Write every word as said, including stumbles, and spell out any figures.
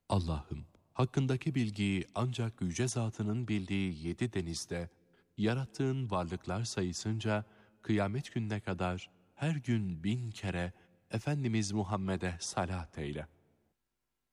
Allah'ım, hakkındaki bilgiyi ancak Yüce Zatının bildiği yedi denizde, yarattığın varlıklar sayısınca kıyamet gününe kadar her gün bin kere Efendimiz Muhammed'e salat eyle.